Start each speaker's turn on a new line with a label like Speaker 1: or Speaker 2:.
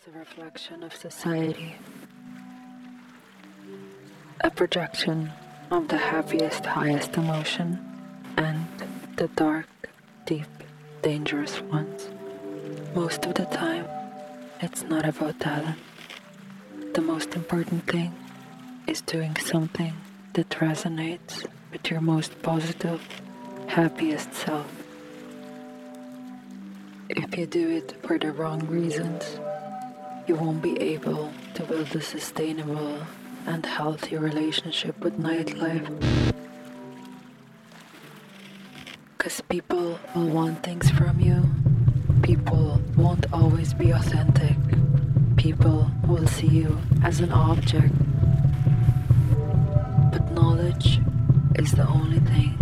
Speaker 1: It's a reflection of society, a projection of the happiest, highest emotion, and the dark, deep, dangerous ones. Most of the time, it's not about talent. The most important thing is doing something that resonates with your most positive, happiest self. If you do it for the wrong reasons, you won't be able to build a sustainable and healthy relationship with nightlife. Because people will want things from you. People won't always be authentic. People will see you as an object. But knowledge is the only thing